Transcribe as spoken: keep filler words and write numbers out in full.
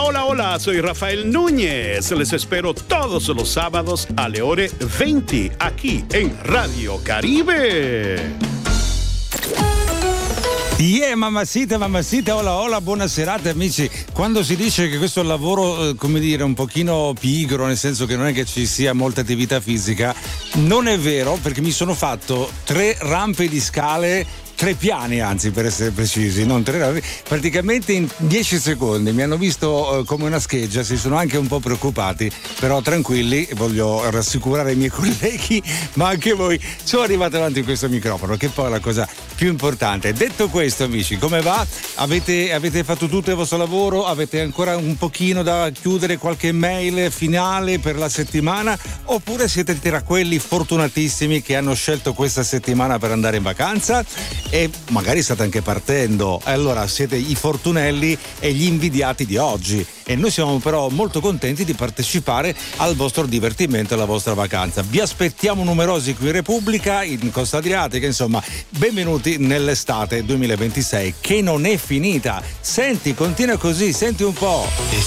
hola, hola, soy Rafael Núñez. Les espero todos los sábados a le ore venti aquí en Radio Caribe. Yeah, mamacita, mamacita, hola, hola, buona serata amici. Quando si dice che questo è un lavoro, eh, come dire, un pochino pigro, nel senso che non è che ci sia molta attività fisica, non è vero, perché mi sono fatto tre rampe di scale, tre piani anzi per essere precisi, non tre rampe, praticamente in dieci secondi. Mi hanno visto eh, come una scheggia, si sono anche un po' preoccupati, però tranquilli, voglio rassicurare i miei colleghi, ma anche voi, sono arrivato davanti a questo microfono, che poi è la cosa più importante. Detto questo amici, come va? Avete, avete fatto tutto il vostro lavoro? Avete ancora un pochino da chiudere, qualche mail finale per la settimana? Oppure siete tra quelli fortunatissimi che hanno scelto questa settimana per andare in vacanza? E magari state anche partendo, allora siete i fortunelli e gli invidiati di oggi, e noi siamo però molto contenti di partecipare al vostro divertimento e alla vostra vacanza. Vi aspettiamo numerosi qui in Repubblica, in Costa Adriatica, insomma benvenuti nell'estate duemilaventisei che non è finita. Senti, continua così, senti un po'.